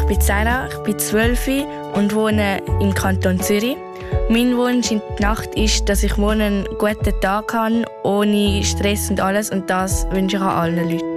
bin Sarah, ich bin 12 und wohne im Kanton Zürich. Mein Wunsch in der Nacht ist, dass ich morgen einen guten Tag habe, ohne Stress und alles. Und das wünsche ich allen Leuten.